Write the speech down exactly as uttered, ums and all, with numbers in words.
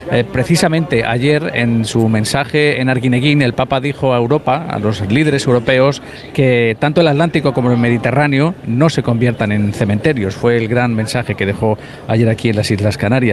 Eh, precisamente ayer, en su mensaje en Arguineguín, el Papa dijo a Europa, a los líderes europeos, que tanto el Atlántico como el Mediterráneo no se conviertan en cementerios. Fue el gran mensaje que dejó ayer aquí en las Islas Canarias.